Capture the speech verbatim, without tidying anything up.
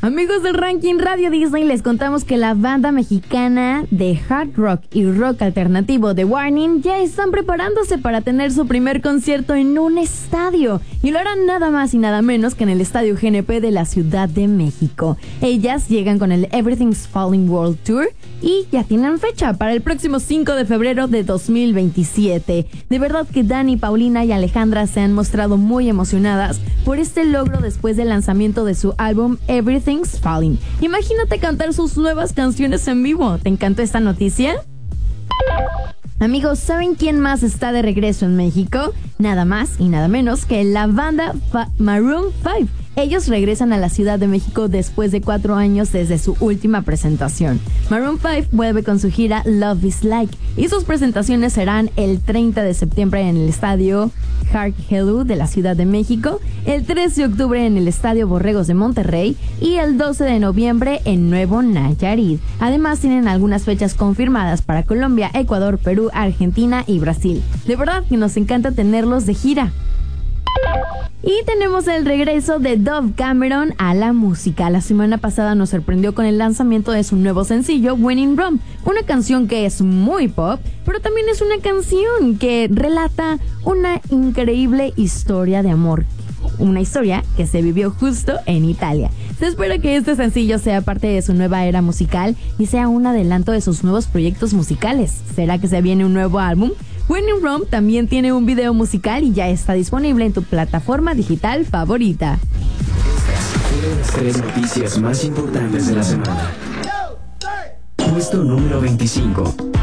Amigos del Ranking Radio Disney, les contamos que la banda mexicana de hard rock y rock alternativo The Warning ya están preparándose para tener su primer concierto en un estadio, y lo harán nada más y nada menos que en el Estadio G N P de la Ciudad de México. Ellas llegan con el Everything's Falling World Tour y ya tienen fecha para el próximo cinco de febrero de dos mil veintisiete. De verdad que Dani, Paulina y Alejandra se han mostrado muy emocionadas por este logro después del lanzamiento de su álbum Everything's Falling. Imagínate cantar sus nuevas canciones en vivo. ¿Te encantó esta noticia? Amigos, ¿saben quién más está de regreso en México? Nada más y nada menos que la banda Fa- Maroon cinco. Ellos regresan a la Ciudad de México después de cuatro años desde su última presentación. Maroon cinco vuelve con su gira Love is Like y sus presentaciones serán el treinta de septiembre en el estadio Heart Hello de la Ciudad de México, el tres de octubre en el estadio Borregos de Monterrey y el doce de noviembre en Nuevo Nayarit. Además tienen algunas fechas confirmadas para Colombia, Ecuador, Perú, Argentina y Brasil. De verdad que nos encanta tenerlos de gira. Y tenemos el regreso de Dove Cameron a la música. La semana pasada nos sorprendió con el lanzamiento de su nuevo sencillo Winning Wrong, una canción que es muy pop, pero también es una canción que relata una increíble historia de amor. Una historia que se vivió justo en Italia. Se espera que este sencillo sea parte de su nueva era musical y sea un adelanto de sus nuevos proyectos musicales. ¿Será que se viene un nuevo álbum? Winning Wrong también tiene un video musical y ya está disponible en tu plataforma digital favorita. Las tres noticias más importantes de la semana. Puesto número veinticinco.